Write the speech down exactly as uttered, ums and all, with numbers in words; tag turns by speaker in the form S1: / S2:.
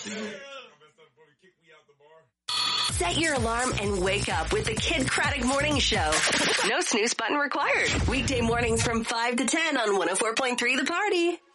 S1: Set your alarm and wake up with the Kid Craddock Morning Show. No snooze button required. Weekday mornings from five to ten on one oh four point three The Party.